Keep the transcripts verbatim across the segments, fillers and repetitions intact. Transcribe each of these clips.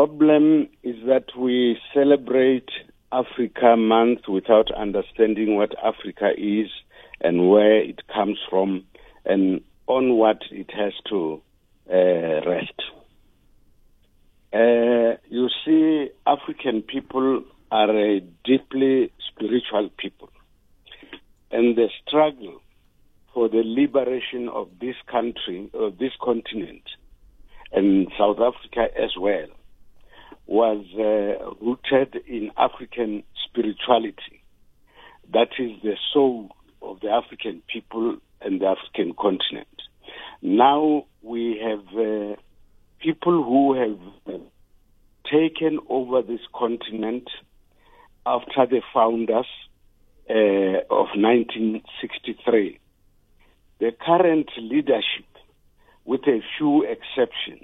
problem is that we celebrate Africa Month without understanding what Africa is and where it comes from and on what it has to uh, rest. Uh, you see, African people are a deeply spiritual people, and the struggle for the liberation of this country, of this continent, and South Africa as well, was uh, rooted in African spirituality. That is the soul of the African people and the African continent. Now we have uh, people who have uh, taken over this continent after the founders uh, of nineteen sixty-three. The current leadership, with a few exceptions,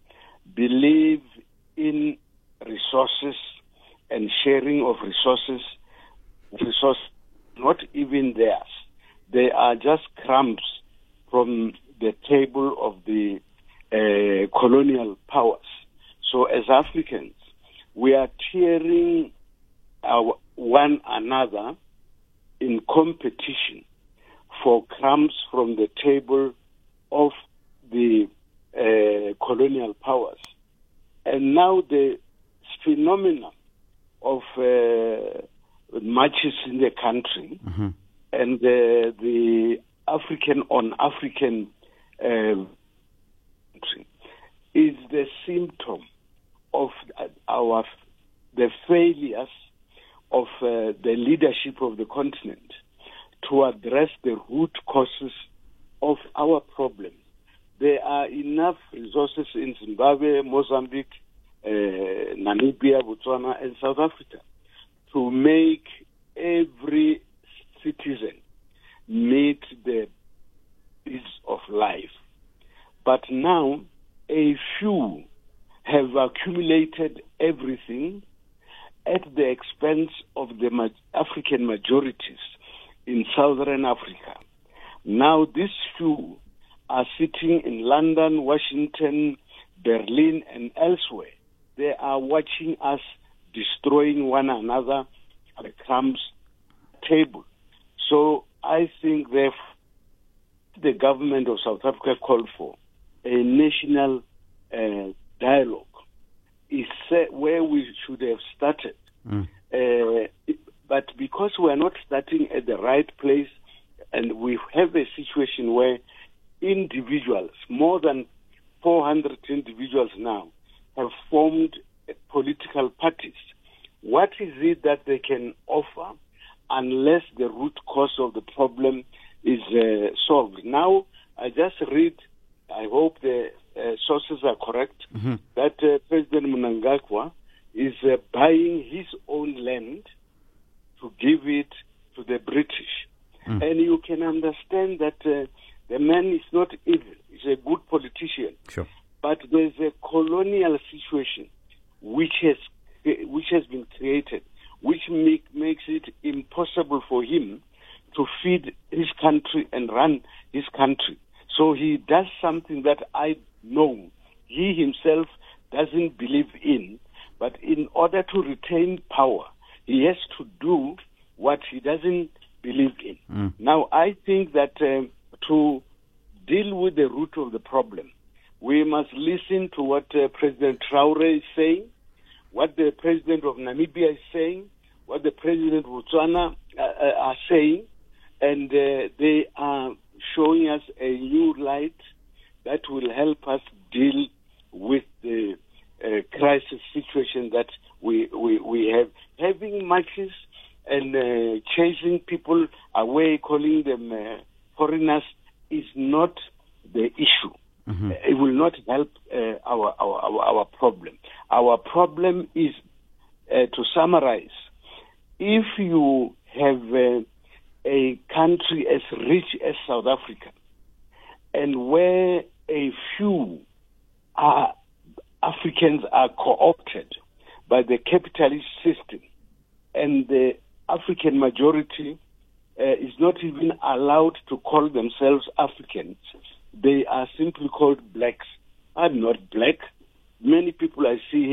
believe in resources and sharing of resources, resources not even theirs. They are just crumbs from the table of the uh, colonial powers. So as Africans, we are tearing our, one another in competition for crumbs from the table of the uh, colonial powers. And now the phenomenon of uh, marches in the country mm-hmm. and uh, the African on African uh, country is the symptom of our the failures of uh, the leadership of the continent to address the root causes of our problems. There are enough resources in Zimbabwe, Mozambique, uh, Namibia, Botswana, and South Africa to make every citizen meet the needs of life. But now, a few have accumulated everything at the expense of the ma- African majorities in Southern Africa. Now, these few are sitting in London, Washington, Berlin, and elsewhere. They are watching us destroying one another at the crumbs table. So I think therefore the government of South Africa called for a national uh, dialogue is uh, where we should have started. Mm. Uh, but because we are not starting at the right place, and we have a situation where individuals, more than four hundred individuals now, have formed political parties. What is it that they can offer unless the root cause of the problem is uh, solved? Now, I just read, I hope the uh, sources are correct, mm-hmm. that uh, President Mnangagwa is uh, buying his own land to give it to the British. Mm. And you can understand that uh, the man is not evil. He's a good politician. Sure. But there's a colonial situation which has which has been created, which make, makes it impossible for him to feed his country and run his country. So he does something that I know he himself doesn't believe in, but in order to retain power, he has to do what he doesn't believe in. Mm. Now, I think that uh, to deal with the root of the problem, we must listen to what uh, President Traore is saying, what the President of Namibia is saying, what the President of Botswana uh, uh, are saying, and uh, they are showing us a new light that will help us deal with the uh, crisis situation that we, we, we have. Having marches and uh, chasing people away, calling them uh, foreigners, is not the issue. Mm-hmm. It will not help uh, our, our, our, our problem. Our problem is, uh, to summarize, if you have uh, a country as rich as South Africa, and where a few are, Africans are co-opted by the capitalist system, and the African majority uh, is not even allowed to call themselves Africans. They are simply called blacks. I'm not black. Many people I see here